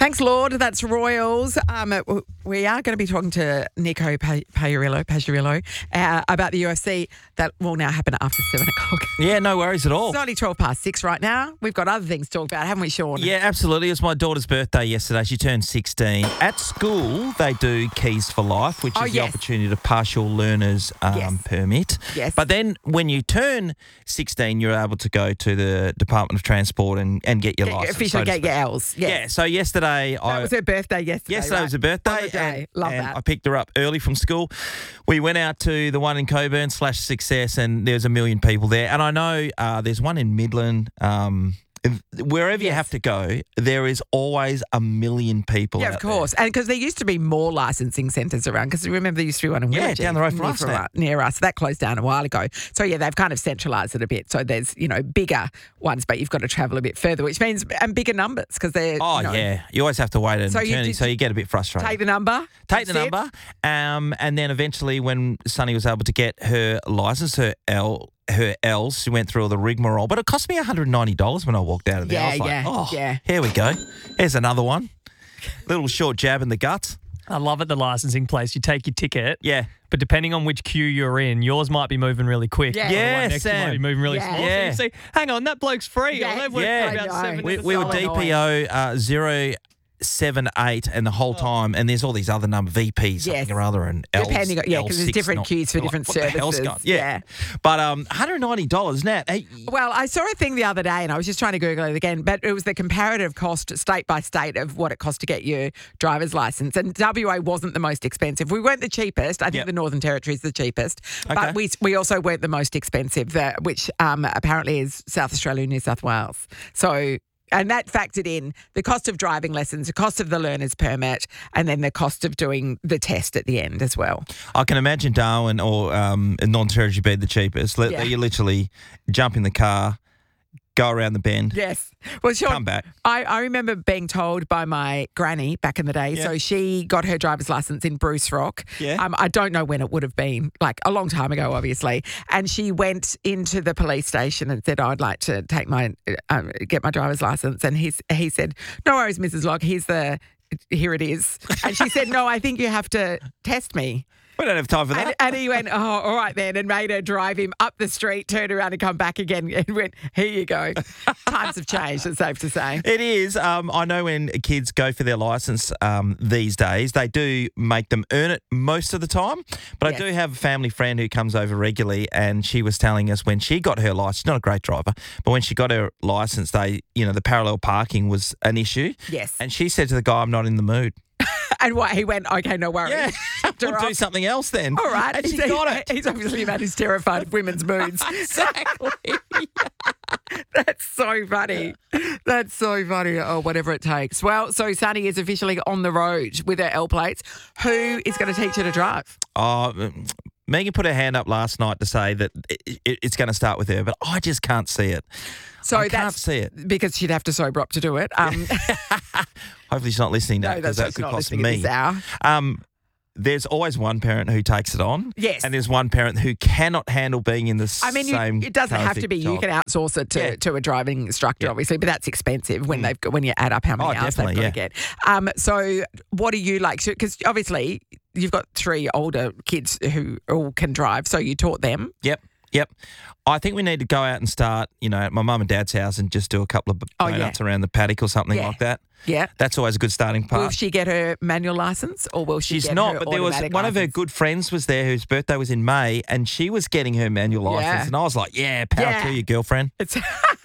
Thanks, Lord. That's Royals. We are going to be talking to Nico Pagliarillo about the UFC. That will now happen after 7 o'clock. Yeah, no worries at all. It's only 6:12 right now. We've got other things to talk about, haven't we, Sean? Yeah, absolutely. It was my daughter's birthday yesterday. She turned 16. At school, they do Keys for Life, which is the opportunity to pass your learner's permit. Yes. But then when you turn 16, you're able to go to the Department of Transport and get your license. Officially get your L's. Yes. Yeah, so yesterday... That was her birthday yesterday. Yesterday was her birthday. On the day. Love and that. I picked her up early from school. We went out to the one in Coburn /Success, and there's 1 million people there. And I know there's one in Midland. Wherever you have to go, there is always 1 million people. Yeah, of course. And because there used to be more licensing centres around, because remember there used to be one in Winnipeg, down the road from us now. near us. That closed down a while ago. So, yeah, they've kind of centralised it a bit. So there's, bigger ones, but you've got to travel a bit further, which means, and bigger numbers because they're, yeah. You always have to wait an eternity, so you get a bit frustrated. Take the number. Take the number. And then eventually when Sunny was able to get her licence, her L's, she went through all the rigmarole. But it cost me $190 when I walked out of there. I was like, here we go. Here's another one. Little short jab in the guts. I love at the licensing place. You take your ticket. Yeah. But depending on which queue you're in, yours might be moving really quick. Yeah. The one next to you might be moving really small. Yeah. So you see, hang on, that bloke's free. Yeah. Oh, they've worked for about 7 minutes. We were DPO 078 and the whole time, and there's all these other VPs, something or other, and L's. Depending, because there's different queues for different services. Yeah. But $190, Nat. Hey. Well, I saw a thing the other day, and I was just trying to Google it again, but it was the comparative cost state by state of what it cost to get your driver's license. And WA wasn't the most expensive. We weren't the cheapest. I think the Northern Territory is the cheapest. Okay. But we also weren't the most expensive, which apparently is South Australia and New South Wales. So... And that factored in the cost of driving lessons, the cost of the learner's permit, and then the cost of doing the test at the end as well. I can imagine Darwin or non-territory be the cheapest. You literally jump in the car, go around the bend. Yes. Well, Sean, come back. I remember being told by my granny back in the day. Yeah. So she got her driver's license in Bruce Rock. Yeah. I don't know when it would have been, like a long time ago, obviously. And she went into the police station and said, "I'd like to take get my driver's license." And he said, "No worries, Mrs. Locke. Here it is." And she said, "No, I think you have to test me." We don't have time for that. And he went, "Oh, all right then," and made her drive him up the street, turn around and come back again, and went, "Here you go." Times have changed, it's safe to say. It is. I know when kids go for their licence these days, they do make them earn it most of the time. But I do have a family friend who comes over regularly, and she was telling us when she got her licence, she's not a great driver, but when she got her licence, the parallel parking was an issue. Yes. And she said to the guy, "I'm not in the mood." And what he went, "Okay, no worries." Yeah, we'll do something else then. All right. And she got it. He's obviously about as terrified of women's moods. Exactly. That's so funny. That's so funny. Oh, whatever it takes. Well, so Sunny is officially on the road with her L plates. Who is going to teach her to drive? Megan put her hand up last night to say that it's going to start with her, but I just can't see it. So I can't see it. Because she'd have to sober up to do it. Hopefully she's not listening to that, because that could cost me. There's always one parent who takes it on. Yes. And there's one parent who cannot handle being in the same... it doesn't have to be. You can outsource it to a driving instructor, obviously, but that's expensive when you add up how many hours they've got to get. So what do you like? Because obviously you've got 3 older kids who all can drive, so you taught them. Yep. I think we need to go out and start, at my mum and dad's house and just do a couple of donuts around the paddock or something like that. Yeah. That's always a good starting part. Will she get her manual license, or will she She's get not, her but there was one of her good friends was there whose birthday was in May, and she was getting her manual license. And I was like, power to you, girlfriend. It's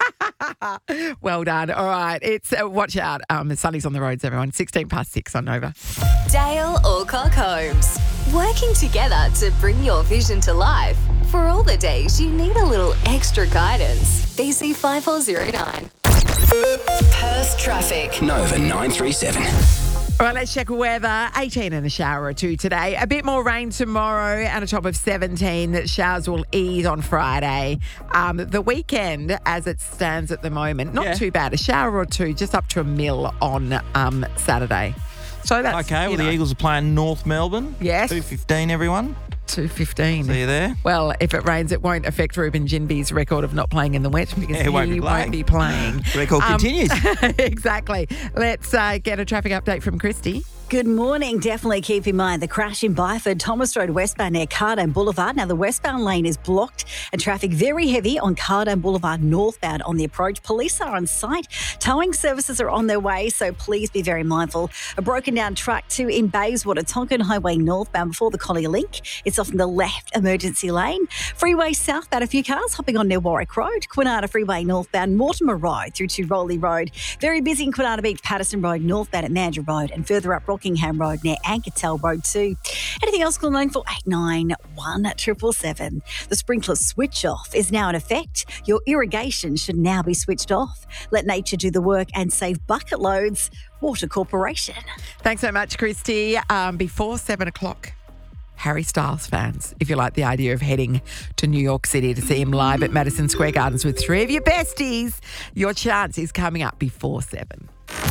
well done. All right. It's watch out. Sunny's on the roads, everyone. 6:16 on Nova. Dale Alcock Holmes. Working together to bring your vision to life. For all the days you need a little extra guidance. BC 5409. Perth traffic. Nova 937. All right, let's check weather. 18 and a shower or 2 today. A bit more rain tomorrow and a top of 17. Showers will ease on Friday. The weekend, as it stands at the moment, not too bad. A shower or 2, just up to a mil on Saturday. So that's okay. Well, the Eagles are playing North Melbourne. Yes. 2:15, everyone. 2:15. See you there? Well, if it rains, it won't affect Ruben Jinby's record of not playing in the wet because Yeah, he won't be playing. Record continues. Exactly. Let's get a traffic update from Christy. Good morning. Definitely keep in mind the crash in Byford, Thomas Road westbound near Cardone Boulevard. Now the westbound lane is blocked and traffic very heavy on Cardone Boulevard northbound on the approach. Police are on site. Towing services are on their way, so please be very mindful. A broken down truck too in Bayswater, Tonkin Highway northbound before the Collier Link. It's off in the left emergency lane. Freeway southbound, a few cars hopping on near Warwick Road. Quinana Freeway northbound, Mortimer Road through to Rowley Road. Very busy in Quinana Beach, Patterson Road northbound at Mandurah Road and further up Rockingham Road near Ankertel Road 2. Anything else calling for 891 777. The sprinkler switch off is now in effect. Your irrigation should now be switched off. Let nature do the work and save bucket loads. Water Corporation. Thanks so much, Christy. Before 7 o'clock, Harry Styles fans, if you like the idea of heading to New York City to see him live at Madison Square Gardens with three of your besties, your chance is coming up before 7.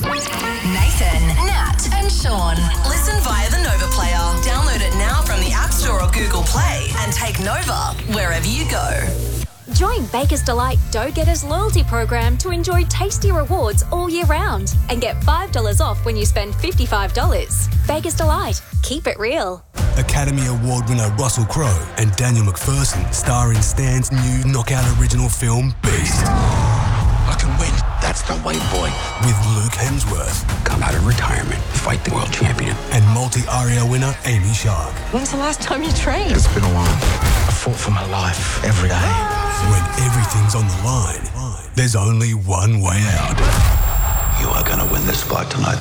Nathan, Nat, and Sean. Listen via the Nova Player. Download it now from the App Store or Google Play and take Nova wherever you go. Join Baker's Delight Dough Getters loyalty program to enjoy tasty rewards all year round and get $5 off when you spend $55. Baker's Delight. Keep it real. Academy Award winner Russell Crowe and Daniel McPherson star in Stan's new knockout original film, Beast. I can win. That's the way, boy. With Luke Hemsworth. Come out of retirement, fight the world champion. And multi-ARIA winner Amy Shark. When's the last time you trained? It's been a while. I fought for my life every day. When everything's on the line, there's only one way out. You are going to win this fight tonight.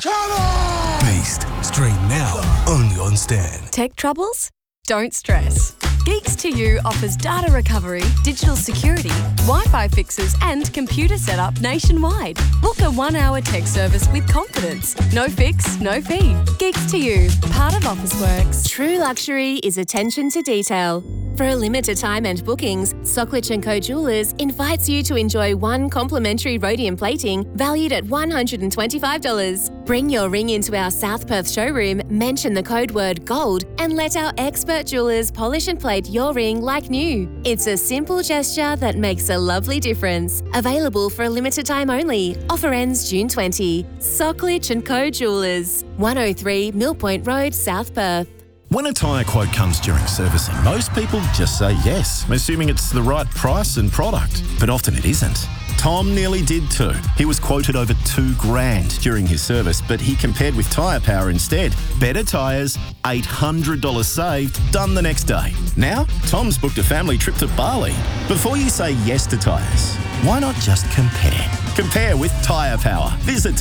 Beast. Stream now, only on Stan. Tech troubles? Don't stress. Geeks to You offers data recovery, digital security, Wi-Fi fixes and computer setup nationwide. Book a 1-hour tech service with confidence. No fix, no fee. Geeks to You, part of Officeworks. True luxury is attention to detail. For a limited time and bookings, Socklich & Co Jewelers invites you to enjoy one complimentary rhodium plating valued at $125. Bring your ring into our South Perth showroom, mention the code word GOLD, and let our expert jewelers polish and plate your ring like new. It's a simple gesture that makes a lovely difference. Available for a limited time only. Offer ends June 20. Socklich & Co Jewelers, 103 Mill Point Road, South Perth. When a tyre quote comes during servicing, most people just say yes, assuming it's the right price and product. But often it isn't. Tom nearly did too. He was quoted over $2,000 during his service, but he compared with Tyre Power instead. Better tyres, $800 saved, done the next day. Now, Tom's booked a family trip to Bali. Before you say yes to tyres, why not just compare? Compare with Tyre Power. Visit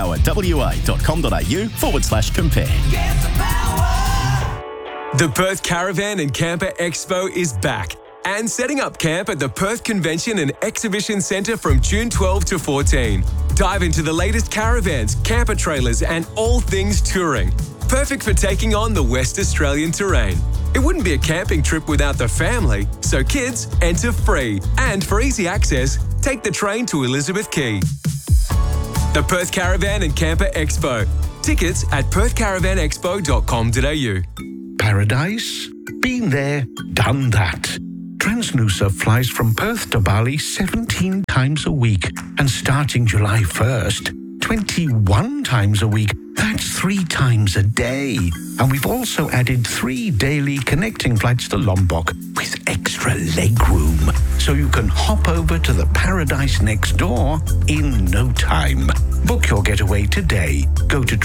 tyrepowerwa.com.au/compare. The Perth Caravan and Camper Expo is back and setting up camp at the Perth Convention and Exhibition Centre from June 12 to 14. Dive into the latest caravans, camper trailers and all things touring. Perfect for taking on the West Australian terrain. It wouldn't be a camping trip without the family, so kids enter free. And for easy access, take the train to Elizabeth Quay. The Perth Caravan and Camper Expo. Tickets at perthcaravanexpo.com.au. Paradise? Been there, done that. Transnusa flies from Perth to Bali 17 times a week. And starting July 1st, 21 times a week. That's 3 times a day. And we've also added 3 daily connecting flights to Lombok with extra legroom. So you can hop over to the paradise next door in no time. Book your getaway today. Go to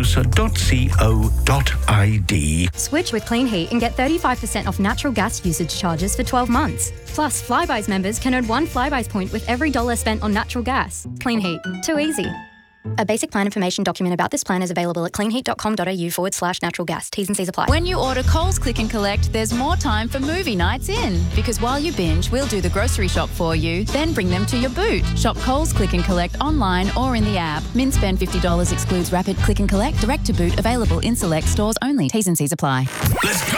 transnusa.co.id. Switch with Clean Heat and get 35% off natural gas usage charges for 12 months. Plus, Flybuys members can earn 1 Flybuys point with every $1 spent on natural gas. Clean Heat. Too easy. A basic plan information document about this plan is available at cleanheat.com.au/natural gas. T's and C's apply. When you order Coles Click and Collect, there's more time for movie nights in. Because while you binge, we'll do the grocery shop for you, then bring them to your boot. Shop Coles Click and Collect online or in the app. Min spend $50 excludes rapid click and collect, direct to boot, available in select stores only. T's and C's apply. Let's go.